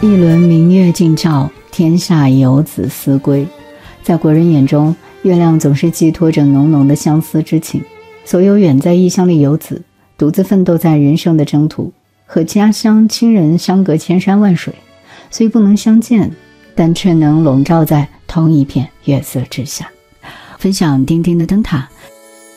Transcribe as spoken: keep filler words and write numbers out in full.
一轮明月尽照，天下游子思归。在国人眼中，月亮总是寄托着浓浓的相思之情。所有远在异乡的游子，独自奋斗在人生的征途，和家乡亲人相隔千山万水，虽不能相见，但却能笼罩在同一片月色之下。分享丁丁的灯塔，